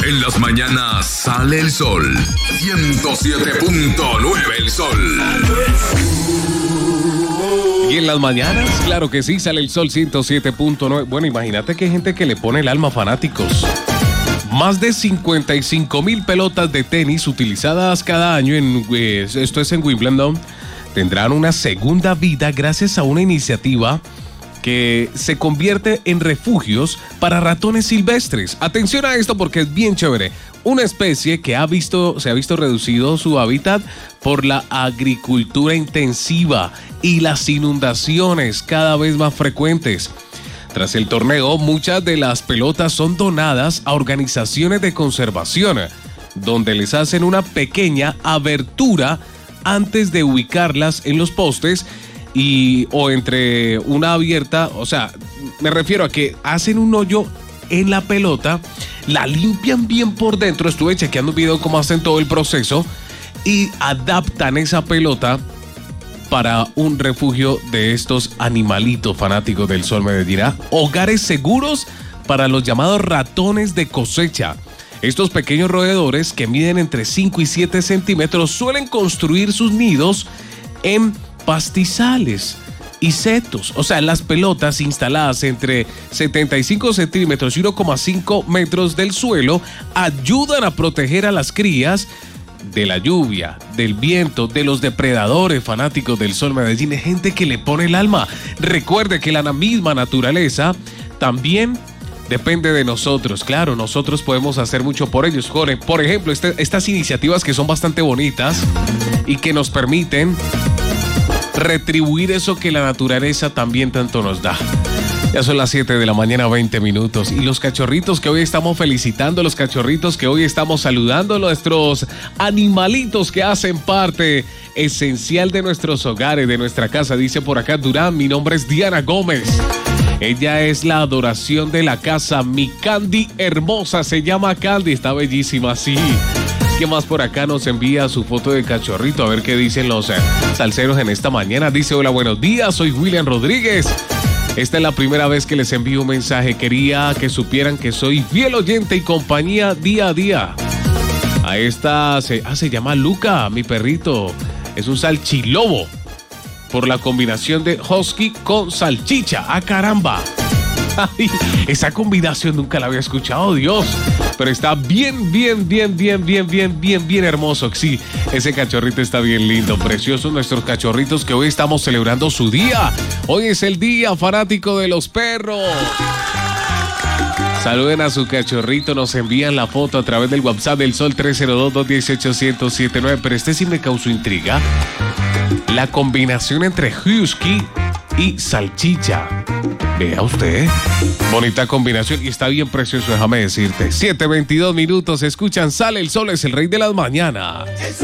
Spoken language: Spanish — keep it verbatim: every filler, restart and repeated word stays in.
En las mañanas sale el sol. ciento siete punto nueve el sol. Y en las mañanas, claro que sí, sale el sol ciento siete punto nueve. Bueno, imagínate que hay gente que le pone el alma, fanáticos. Más de cincuenta y cinco mil pelotas de tenis utilizadas cada año, en, eh, esto es en Wimbledon, tendrán una segunda vida gracias a una iniciativa que se convierte en refugios para ratones silvestres. Atención a esto porque es bien chévere. Una especie que ha visto, se ha visto reducido su hábitat por la agricultura intensiva y las inundaciones cada vez más frecuentes. Tras el torneo, muchas de las pelotas son donadas a organizaciones de conservación, donde les hacen una pequeña abertura antes de ubicarlas en los postes y o entre una abierta, o sea, me refiero a que hacen un hoyo en la pelota, la limpian bien por dentro, estuve chequeando un video cómo hacen todo el proceso y adaptan esa pelota para un refugio de estos animalitos fanáticos del sol, me dirá. Hogares seguros para los llamados ratones de cosecha. Estos pequeños roedores que miden entre cinco y siete centímetros suelen construir sus nidos en pastizales y setos, o sea, las pelotas instaladas entre setenta y cinco centímetros y uno coma cinco metros del suelo ayudan a proteger a las crías de la lluvia, del viento, de los depredadores. Fanáticos del sol, Medellín, es gente que le pone el alma. Recuerde que la misma naturaleza también depende de nosotros. Claro, nosotros podemos hacer mucho por ellos. Por ejemplo, este, estas iniciativas que son bastante bonitas y que nos permiten retribuir eso que la naturaleza también tanto nos da. Ya son las siete de la mañana, veinte minutos. Y los cachorritos que hoy estamos felicitando, los cachorritos que hoy estamos saludando, nuestros animalitos que hacen parte esencial de nuestros hogares, de nuestra casa. Dice por acá Durán, mi nombre es Diana Gómez. Ella es la adoración de la casa. Mi Candy hermosa, se llama Candy, está bellísima, sí. ¿Qué más por acá nos envía su foto de cachorrito? A ver qué dicen los eh, salseros en esta mañana. Dice, hola, buenos días, soy William Rodríguez. Esta es la primera vez que les envío un mensaje. Quería que supieran que soy fiel oyente y compañía día a día. A esta se, ah, se llama Luca, mi perrito. Es un salchilobo. Por la combinación de husky con salchicha. ¡Ah, caramba! Ay, esa combinación nunca la había escuchado, Dios. Pero está bien, bien, bien, bien, bien, bien, bien, bien hermoso. Sí, ese cachorrito está bien lindo, precioso. Nuestros cachorritos que hoy estamos celebrando su día. Hoy es el día fanático de los perros. Saluden a su cachorrito, nos envían la foto a través del WhatsApp del Sol tres cero dos, dos uno ocho, cero cero siete nueve. Pero este sí me causó intriga. La combinación entre husky y salchicha. Vea usted, bonita combinación y está bien precioso, déjame decirte. siete veintidós minutos, escuchan Sale el Sol, es el rey de las mañanas.